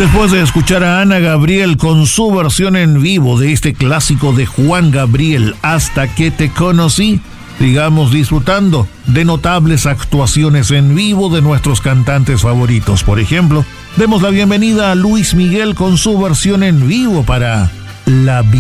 Después de escuchar a Ana Gabriel con su versión en vivo de este clásico de Juan Gabriel, Hasta que te conocí, sigamos disfrutando de notables actuaciones en vivo de nuestros cantantes favoritos. Por ejemplo, demos la bienvenida a Luis Miguel con su versión en vivo para La Vida.